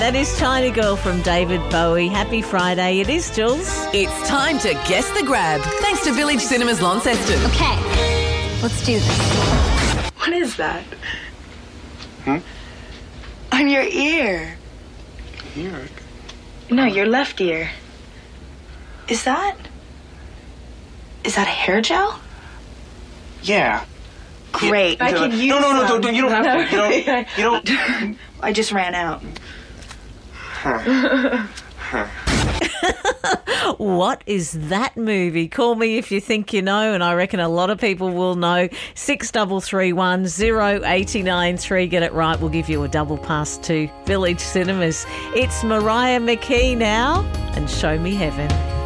That is China Girl from David Bowie. Happy Friday. It is, Jules. It's time to guess the grab. Thanks to Village Cinemas Launceston. Okay, let's do this. What is that? On your ear. Ear? No, your left ear. Is that a hair gel? Yeah. Great. I can use No, some. you don't have to. You don't. I just ran out. What is that movie? Call me if you think you know, and I reckon a lot of people will know. 6331 0893. Get it right. We'll give you a double pass to Village Cinemas. It's Mariah McKee now and Show Me Heaven.